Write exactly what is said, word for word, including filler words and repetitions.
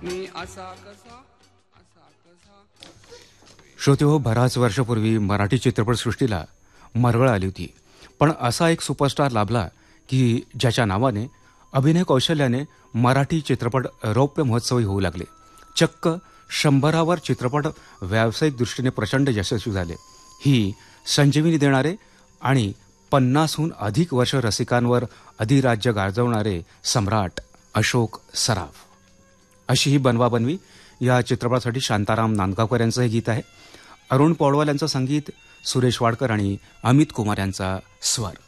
मी असा कसा असा कसा. श्रोते हो, बराच वर्षापूर्वी मराठी चित्रपटसृष्टीला मरगळ आली होती. पण असा एक सुपरस्टार लाभला की ज्याच्या नावाने अभिनय कौशल्याने मराठी चित्रपट रौप्य महोत्सवी होऊ लागले. चक्क शंभरावर चित्रपट व्यावसायिक दृष्टीने प्रचंड यशस्वी झाले. ही संजीवनी देणारे आणि पन्नासहून अधिक वर्ष रसिकांवर अधिराज्य गाजवणारे सम्राट अशोक सराफ. अशी ही बनवाबनवी या चित्रपटासाठी शांताराम नांदगावकर यांचं हे गीत आहे. अरुण पौडवाल यांचं संगीत, सुरेश वाडकर आणि अमित कुमार यांचा स्वर.